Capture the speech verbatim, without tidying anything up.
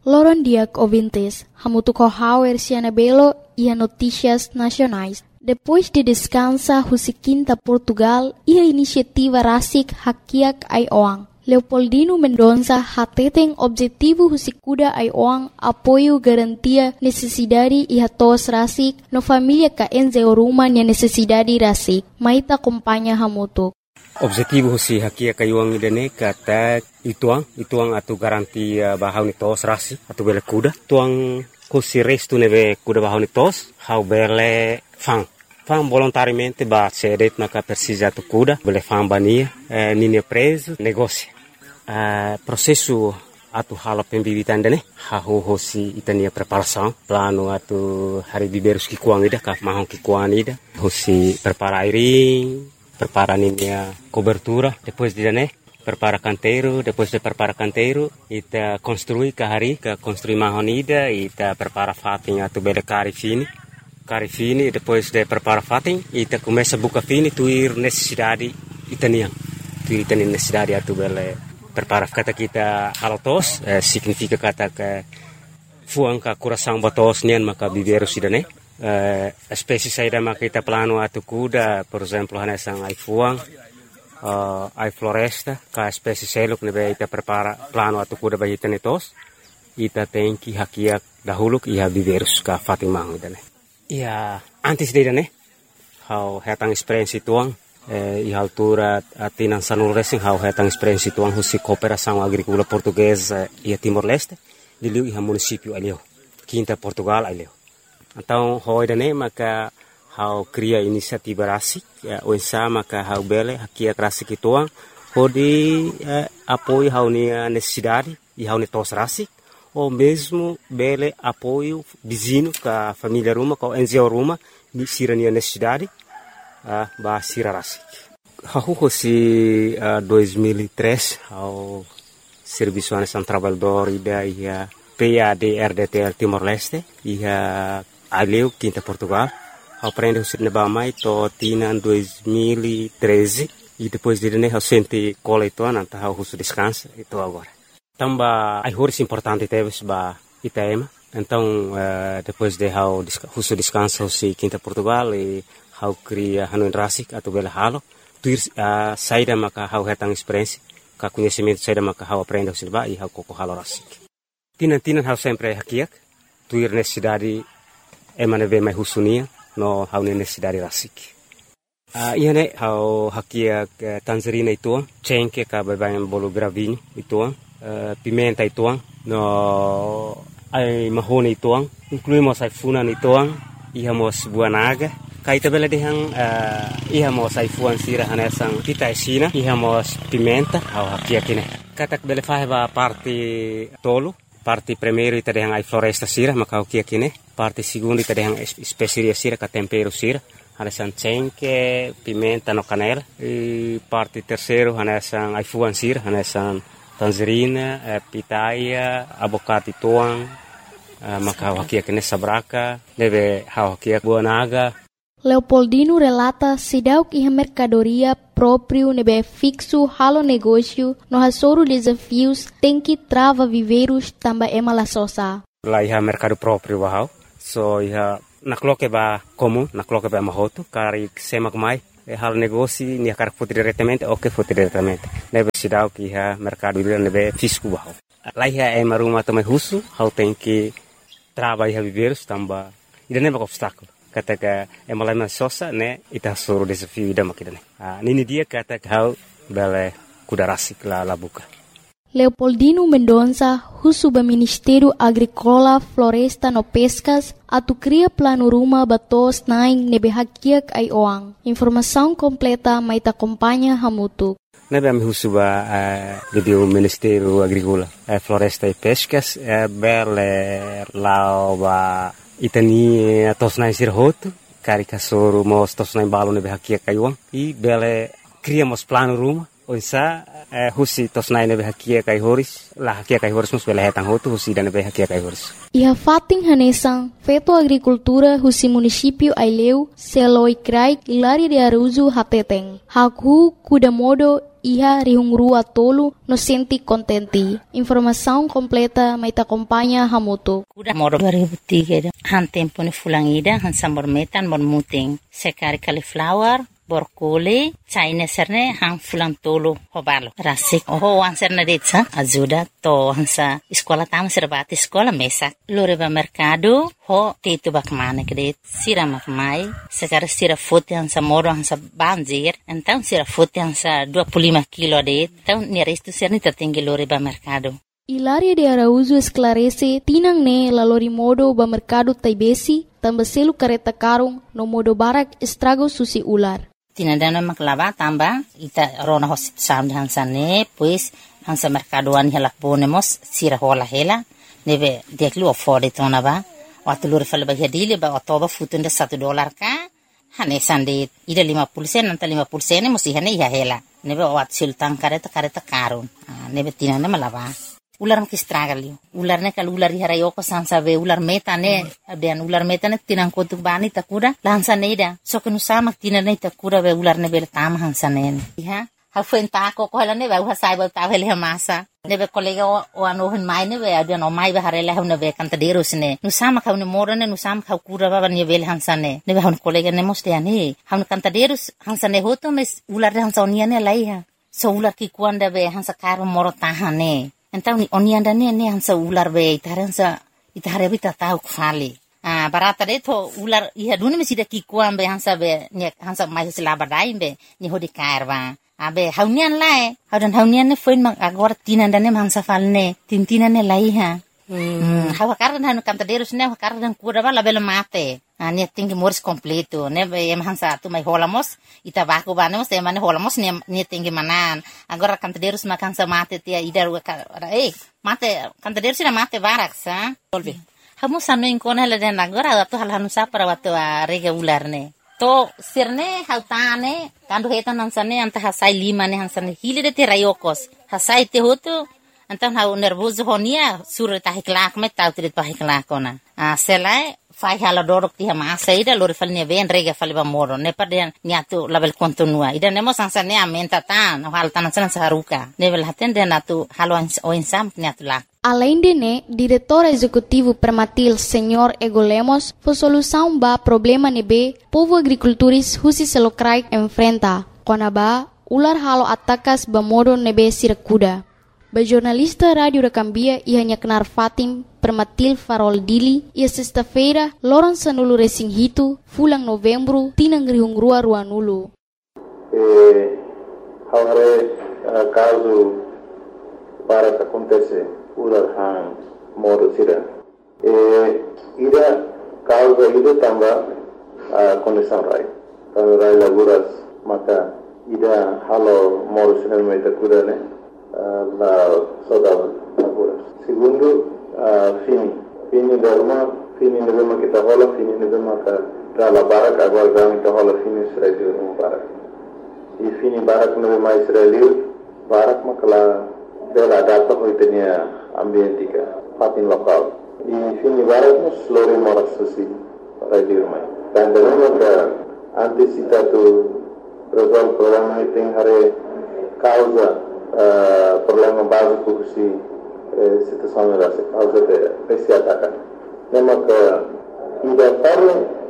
Loron diak ouvintes, hamutu kohauer siana belo e notícias nacionais. Depois de descansa Husiquinta Portugal e a iniciativa Rasik Hakiak Aioang. Leopoldino Mendonça hateten objetivo Husikuda Aioang apoio garantia necessidade e hatos Rasik no família ka enzeoruma nia necessidade Rasik. Maita acompanha hamutu. Objetivo Husi Hakiak Aioang idane kata ituang, ituang atu garantia bahau ni tos Rasik atu bele kuda. Tuang Husi resto neve kuda bahau ni tos, hau bele fang. Fang volontariamente ba cedet naka persija tu kuda, bele fang bania, eh, nini preso, negócio. Eh, processo atu hala pembibitan dane, hahu hosi itania preparação, plano atu hari biberus kikuang ida, ka mahong kikuang ida, hosi prepara airing, prepara ninia cobertura, depois de dane, prepara canteiro, depois de prepara canteiro, ita construi ka hari, ka construi mahon ida, ita prepara fating atu bele kari fini. Kari fini, depois de prepara fating, ita começa a buca fini, tuir necessidade itanian. Tuir itanian necessidade atu bele prepara kata kita halotos, eh, significa kata que fuang ka coração batos nian maka biberu sidane. Eh, espécie saída maka kita plano atu kuda, por exemplo, hanesang ai fuang, uh, ai floresta, ka espécie seluk nebe ita prepara plano atu kuda bagi tenetos. Ita tem que hakiak dahulu iha biberus ka fatimang idane. Ia, antes de né, how hetang experiência tuang, eh, e altura atinan sanul racing how hetang experiência tuang husi cooperação agrícola portuguesa e Timor-Leste, de liu e município alio, Quinta Portugal alio. Então, how né, maka how cria iniciativa rasik, o ensa maka how bele hakia rasik tuang, how de eh, apoio how ni necessidade e how ni tos rasik. Ou mesmo bele apoio vizinho com a família Ruma, com a N G O Ruma, ni sira ni necessidade, uh, ba sira rasik. Hahu si uh, dois mil e três, ao Serviço Nacional Trabalhador ida ia P A D R D T L Timor-Leste, ia aleu Quinta Portugal, ao prende o sir nebamai to tina dois mil e treze, e depois de né, ao sente cola ito, nanta ao russo descansa, ito agora. Tamba ai horas importante teve ba Itaema. Então, uh, depois de how huso descanso si Quinta Portugal e how cria hanuin rasik atau bela halo, tuir uh, saída maka how hetang experiência, ka conhecimento saída maka how aprende o silba e how koko halo rasik. Tinan-tinan how sempre hakiak, tuir necessidade emane ve mai husunia no how necessidade rasik. Uh, iya ne how hakiak uh, Tanzarina ituang, cengke ka babayan bolo gravinho ituang. Uh, pimenta ituang, no ai mahone ituang, incluímos ai funan ituang, ihamos buanaga, kaita bela dehang uh, ihamos ai fuan sira hanesang kita esina, ihamos pimenta, au hakia kine. Katak bela faheba parte tolo, parte primeiro ita dehang ai floresta sira, maka hakia kine, parte segundo ita dehang especiaria sira, ka tempero sira, hanesang cengke, pimenta no canela, e parte terceiro hanesang ai fuan sira, hanesang tangerina, eh, pitaia, abocado tuang, eh, maka hakia kene sabraka, deve hakia buanaga. Leopoldino relata sidauk iha mercadoria próprio nebe fixo halo negócio no hasoro desafios tem que trava viveiros tamba ema la sosa. La iha mercado próprio bahau, so iha nakloke ba comum, nakloke ba mahoto, kari semak mai. E hal negócio ni akar foto diretamente ou que foto diretamente nebe sidau que ha mercado ir nebe fisco bahau lá ia é maruma também russo how tem que trabalhar viver tamba ida nebe obstáculo kata ka é malama sosa né ita soro desafio ida makidane ah nini dia kata how bele kuda rasik la la buka. Leopoldino Mendonça, husu ba Ministério Agrícola, Floresta no Pescas, atu cria plano ruma batos naing nebe hakiak ai oang. Informação completa mai ta acompanha hamutu. Nebe am husu ba uh, do Ministério Agrícola, uh, Floresta e Pescas, uh, bele lao ba itani atos naing sirhotu, kari kasoro mos tos naing balo nebe hakiak ai oang, e bele criamos plano ruma. Oisa eh, husi tos nai nebe hakia kai horis la hakia kai horis mus bela hetang hotu husi dan nebe hakia kai horis. Iha fating hanesang feto agricultura husi município Aileu seloi krai Hilaria de Araújo hateteng. Haku kuda modo iha rihungrua tolu no senti contenti. Informação completa mai ta acompanha hamoto. Kuda modo dua ribu tiga han tempo ni fulangida han sambor metan mon muting sekari cauliflower borkole China serne hang fulang tolo hobalo rasik oh ang serne detsa ajuda to hansa sekolah tam serbati sekolah mesak loreba mercado ho tetu bakmane kede sira makmai sekarang sira fote hansa moro hansa banjir então sira fote hansa dua puluh lima kilo de então ni resto serne tertinggi loreba mercado. Hilaria de Araújo esclarece tinang ne lalori modo ba mercado taibesi tambah selu kareta karung no modo barak estrago susi ular. Tinadana maklava tamba ita rona hosit sam hansa ne pues hansa mercadoan hela ponemos sira hola hela nebe deklu afford tona ba watulur fal ba hadile ba todo futunda satu dolar ka hane sande ida lima puluh sen anta lima puluh sen musi hane ya hela nebe wat sultan kareta kareta karun nebe tinana malava ular makistragali ular ne kal ular harayo ko sansa be ular meta ne aden ular meta ne tinang kotuk bani takura lansa neida so kenu sama tinane takura be ular ne bel tam hansa ne ha ha fuenta ko ko hala ne ba ha sai ba ta vele masa ne be kolega o ano hen mai ne be aden o mai be harela ne be kanta deros ne nu sama ka ne moro ne nu sama ka kura ba ne bel hansa ne ne be han kolega ne moste ani han kanta deros hansa ne hoto mes ular hansa onia ne lai ha so ular ki kuanda be hansa karo moro tahane. Então ni onianda ne ne hansa ular be itaransa itare bita tau khali ah barata de to ular iha duni me sida ki kuam be hansa be ne hansa mai sila badai be ni hodi karwa abe haunian lai haudan haunian ne foin mak agor tinanda ne hansa falne tintina ne lai ha hmm hawa kardan hanu kanta derus ne kardan kura bala bela mate ah ne tinggi mors completo ne be em hansa tu mai holamos ita baku banemos te mane holamos ne ne tinggi manan agora kanta derus mak hansa mate tia idar eh mate kanta derus na mate barak sa volve hamu sanu inkona la den agora tu hal hanu sa para watu rega ular ne to sirne hautane kandu hetan hansane anta hasai lima ne hansane hile de te rayokos hasai te hotu antan hau nervoso honia sur ta hiklak me tau trit pa hiklak ona a selai fai hala dorok ti ma saida lor fal ne ven rega fal ba moro ne paden niatu label kontinua ida nemo sansa ne amenta tan hal tan san saruka level haten de natu halo o insam niatu la. Além de né, diretor executivo Permatil, senhor Ego Lemos, foi solução ba problema nebe povo agricultores husi selokrai enfrenta. Konaba ular halo atakas ba modo nebe sirakuda. Ba jornalista Radio da Cambia ia nyaknar Fatim Permatil Farol Dili ia sexta-feira loron sanulu resing hitu fulang novembro tinang rihung rua rua nulu. Eh, haware uh, caso para que acontece ular han modo sira. Eh, ida causa ida tamba uh, condição rai. Kalau rai laguras maka ida halo modo sira meta kuda ne uh, la soda laguras. Segundo uh, fini fini derma fini nebema kita hola fini nebema ka dala barak agora gami kita hola fini Israel no barak. E fini barak nebema Israel barak makala bela data ko itenia ambientika fatin lokal. E fini barak nos lori moras susi radio mai. Dan dalam ka antisita tu resolve problema iting hare causa uh, problema básico si eh, situação era causa de esse ataque. Nema ka ida parle